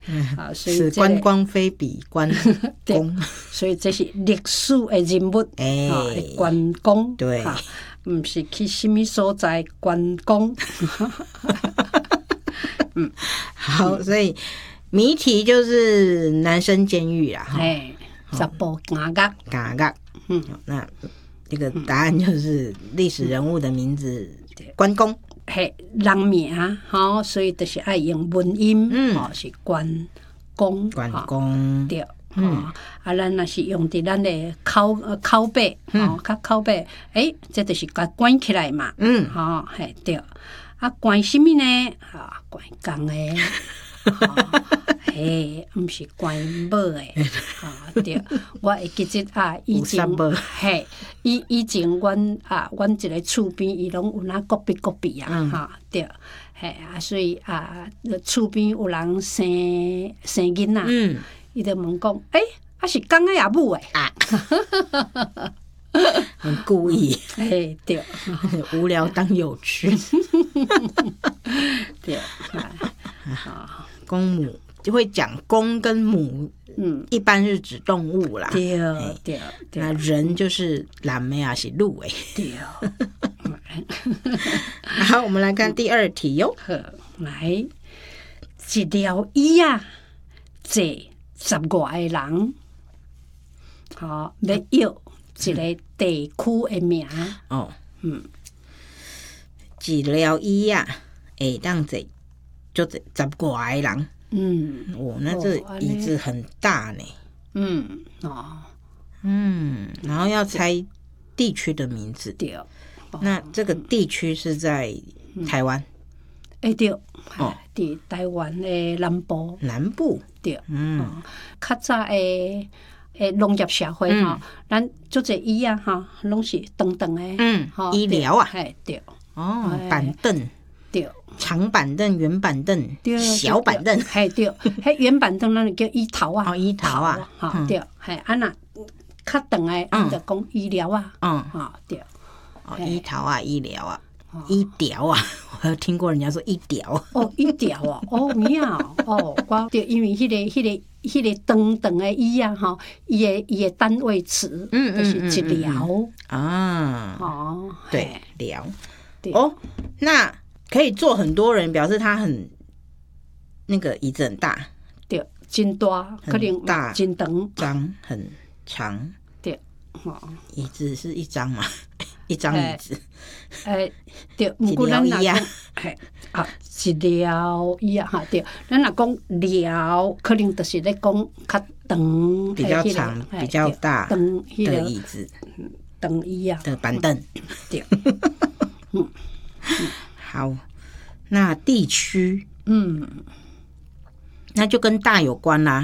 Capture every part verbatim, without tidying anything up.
嗯啊，所以、 此观光非彼观公， 所以这是历史的人物， 哎、 啊，观光， 对， 啊，不是去什么所在观光。 嗯，好，所以谜题就是男生监狱啦， 哎，十步嘎嘎嘎嘎，嗯，那这个答案就是历史人物的名字，关公。 嘿，人名哈，所以就是爱用文音，嗯，哦，是关公， 关公， 对，嗯，啊，咱若是用伫咱的口口碑，哦，较口碑，诶，这就是甲关起来嘛，嗯，吼，嘿，对，啊，关什么呢？啊，关公诶。嘿，毋是关某诶，啊对，我会记得啊，以前嘿，以以前阮啊，阮一个厝边伊拢有那隔壁隔壁啊，哈、嗯、对，嘿啊，所以啊，厝边有人生生囡仔，嗯，伊就问讲，诶、欸，啊是公诶也母诶啊。 很故意， 嘿对， 无聊当有趣， 对， 啊，公母就会讲公跟母，嗯，一般是指动物啦， 对对， 那人就是男的还是女的， 对。 好，我们来看第二题哟， 来一条椅啊，坐十外个人，好，要要。一个地区的名哦，嗯，一条椅啊，会当坐就十外个人，嗯，哦，那这椅子很大呢，嗯，哦，嗯，然后要猜地区的名字，对，那这个地区是在台湾， 哎对，哦，伫台湾的南部， 南部， 对，嗯，较早的。诶，农业社会吼，咱足侪椅啊，哈，拢是长长诶， 嗯，医疗啊， 嘿，对， 哦，板凳， 对， 长板凳、圆板凳、小板凳， 嘿，对，迄圆板凳咱就叫椅头啊， 哦，椅头啊， 哈，对，嘿，啊那较长诶，咱就讲医疗啊，嗯，哈，对， 哦，椅头啊，医疗啊。医疗啊，我有听过人家说医疗。 哦，医疗啊，哦妙哦，我对，因为迄、那个、迄、那个、迄、那个长长的医啊，哈，伊的伊的单位词，嗯就是一疗啊。哦，对，疗。哦，那可以坐很多人，表示他很那个椅子很大。 对，真大，可能大， 真长， 张很长。 对，哦， 椅子是一张嘛？一张椅子， 诶，对，毋过咱若讲，嘿，啊，一条椅啊，哈，对，咱若讲条，可能就是咧讲较长、 比较长、比较大的椅子， 长椅啊的板凳， 对， 嗯，好，那地区，嗯，那就跟大有关啦，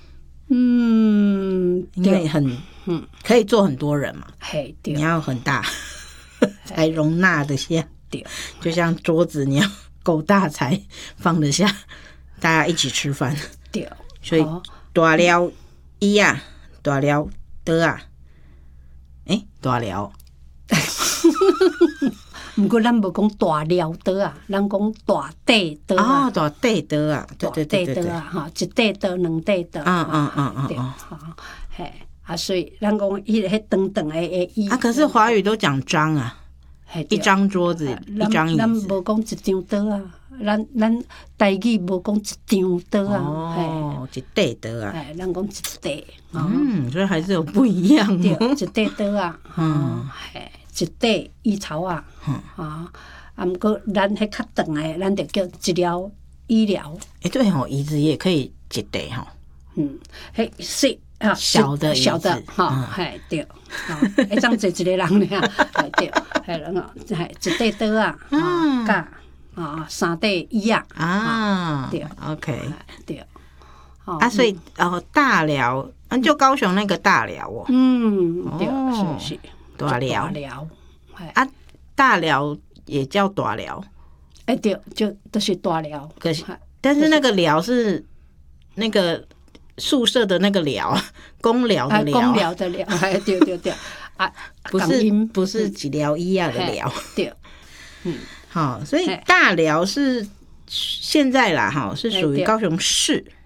嗯，因为很，嗯，可以坐很多人嘛， 嘿，对， 你要很大。才容纳得下，对，就像桌子你要够大才放得下，大家一起吃饭，对，所以大寮椅啊，大寮桌啊，诶，大寮， 不过咱无讲大寮桌啊，咱讲大地桌啊， 哦，大地桌啊，对对对对对啊，哈，一地桌两地桌， 嗯嗯嗯嗯， 对，好，嘿。啊，所以咱讲迄个迄长长诶椅啊，可是华语都讲张啊，一张桌子，一张椅子。 咱无讲一张桌啊，咱咱台语无讲一张桌啊， 哦，一地桌啊， 哎，咱讲一地， 嗯，所以还是有不一样哦。一地桌啊，嗯，嘿，一地椅头啊，啊，啊，毋过咱迄较长诶，咱就叫一条医疗。 诶，对吼，椅子也可以一地吼， 嗯，迄是。啊， 小的小的哈，嘿对，啊，一张坐一个人俩，嘿对，嘿人啊，嘿一地桌啊，啊，甲啊三地椅啊， 啊， 对 ，OK， 对， 啊，所以哦，大寮，嗯，就高雄那个大寮哦， 嗯，对，是是， 大寮， 大寮， 啊，大寮也叫大寮， 哎对，就都是大寮， 可是，但是那个寮是那个。宿舍的那个寮，公寮的寮， 公寮的寮，哎，对对对，啊， 不是不是几寮一样的寮， 对，嗯， 好，所以大寮是现在啦，哈，是属于高雄市，